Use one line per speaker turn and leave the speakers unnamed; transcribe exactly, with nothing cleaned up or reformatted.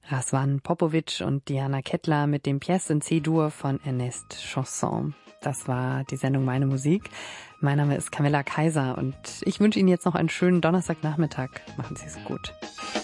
Razvan Popovic und Diana Kettler mit dem Pièce in C-Dur von Ernest Chausson. Das war die Sendung Meine Musik. Mein Name ist Camilla Kaiser und ich wünsche Ihnen jetzt noch einen schönen Donnerstagnachmittag. Machen Sie es gut.